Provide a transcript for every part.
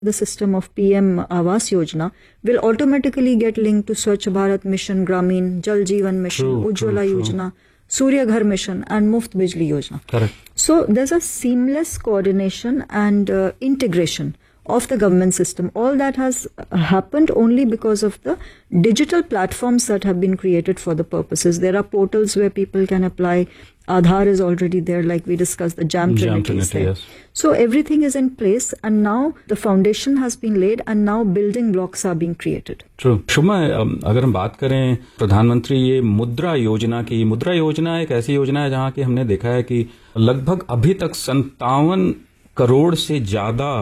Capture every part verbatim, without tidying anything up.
the system of P M Awas Yojana will automatically get linked to Swachh Bharat Mission, Gramin, Jal Jeevan Mission, true, Ujjwala true, Yojana, Surya Ghar Mission and Muft Bijli Yojana. Correct. So there's a seamless coordination and uh, integration of the government system. All that has happened only because of the digital platforms that have been created for the purposes. There are portals where people can apply. Aadhaar is already there, like we discussed, the Jam Trinity is there. Yes. So everything is in place and now the foundation has been laid and now building blocks are being created. True. शुमा, अगर हम बात करें प्रधानमंत्री ये मुद्रा योजना की, मुद्रा योजना एक ऐसी योजना है जहां की हमने देखा है कि लगभग अभी तक संतावन करोड़ से ज्यादा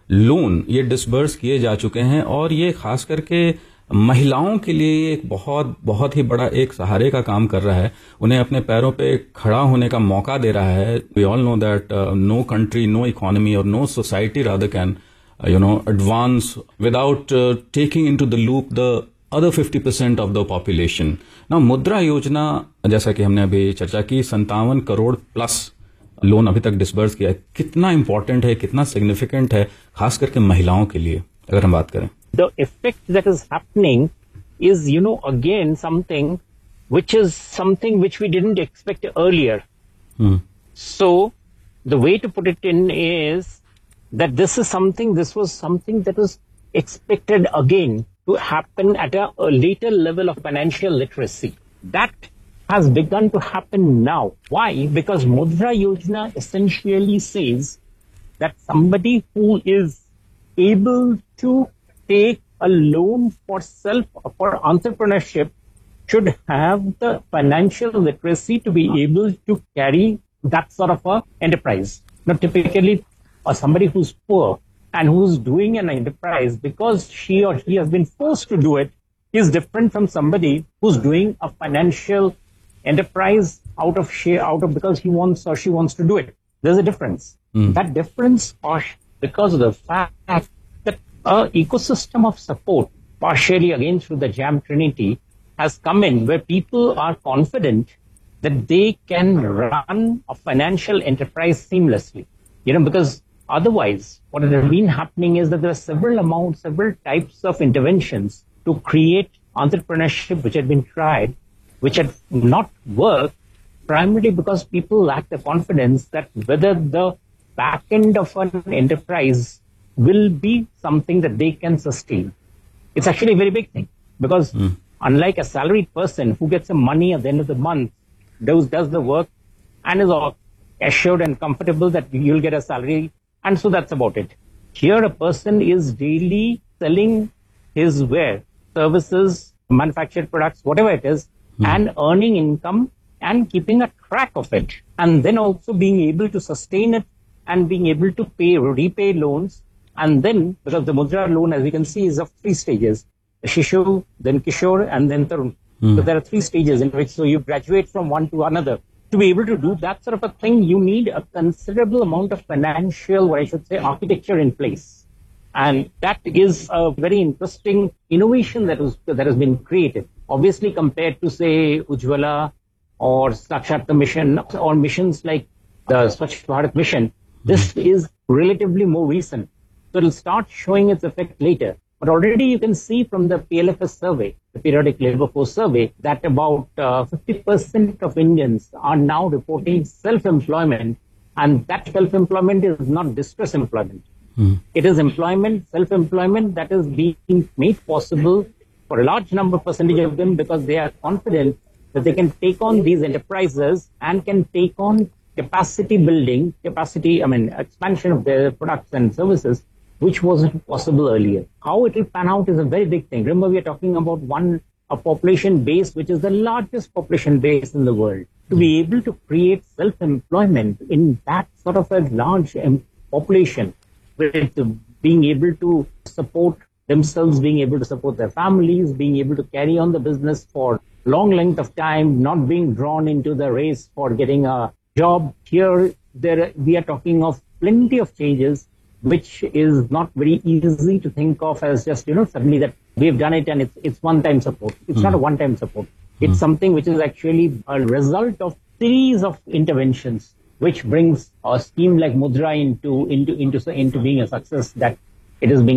लोन ये डिसबर्स किए जा चुके हैं और ये खास करके महिलाओं के लिए एक बहुत बहुत ही बड़ा एक सहारे का काम कर रहा है, उन्हें अपने पैरों पे खड़ा होने का मौका दे रहा है. We all know that no country, no economy और no society rather can you know advance without taking into the loop the other fifty percent of the population. ना मुद्रा योजना जैसा कि हमने अभी चर्चा की, संतावन करोड़ प्लस लोन अभी तक डिसबर्स किया है. कितना इंपॉर्टेंट है, कितना सिग्निफिकेंट है खास करके महिलाओं के लिए अगर हम बात करें? The effect that is happening is, you know, again, something which is something which we didn't expect earlier. Hmm. So, the way to put it in is that this is something, this was something that was expected again to happen at a, a later level of financial literacy. That has begun to happen now. Why? Because Mudra Yojana essentially says that somebody who is able to take a loan for self, for entrepreneurship should have the financial literacy to be able to carry that sort of a enterprise. Now, typically, or somebody who's poor and who's doing an enterprise because she or he has been forced to do it is different from somebody who's doing a financial enterprise out of share, out of because he wants or she wants to do it. There's a difference. Mm. That difference, or because of the fact that an ecosystem of support, partially again through the Jam Trinity, has come in where people are confident that they can run a financial enterprise seamlessly. You know, because otherwise, what has been happening is that there are several amounts, several types of interventions to create entrepreneurship which had been tried, which had not worked, primarily because people lack the confidence that whether the back end of an enterprise will be something that they can sustain. It's actually a very big thing because mm. unlike a salaried person who gets some money at the end of the month, does, does the work and is assured and comfortable that you'll get a salary, and so that's about it. Here a person is daily selling his ware, services, manufactured products, whatever it is, mm. and earning income and keeping a track of it, and then also being able to sustain it and being able to pay, repay loans. And then, because the Mudra loan, as we can see, is of three stages. Shishu, then Kishore, and then Tarun. Mm. So there are three stages in which so you graduate from one to another. To be able to do that sort of a thing, you need a considerable amount of financial, what I should say, architecture in place. And that is a very interesting innovation that was that has been created. Obviously, compared to, say, Ujjwala or Sakshat Mission or missions like the Swachh Bharat Mission, this mm. is relatively more recent. So it'll start showing its effect later. But already you can see from the P L F S survey, the Periodic Labour Force survey, that about uh, fifty percent of Indians are now reporting self-employment, and that self-employment is not distress employment. Mm. It is employment, self-employment that is being made possible for a large number percentage of them because they are confident that they can take on these enterprises and can take on capacity building, capacity, I mean, expansion of their products and services, which wasn't possible earlier. How it will pan out is a very big thing. Remember, we are talking about one, a population base, which is the largest population base in the world. To be able to create self-employment in that sort of a large population, with being able to support themselves, being able to support their families, being able to carry on the business for long length of time, not being drawn into the race for getting a job. Here, there we are talking of plenty of changes, which is not very easy to think of as just, you know, suddenly that we've done it and it's it's one-time support. It's mm. not a one-time support. It's mm. something which is actually a result of series of interventions, which brings a scheme like Mudra into into into into being a success that It is being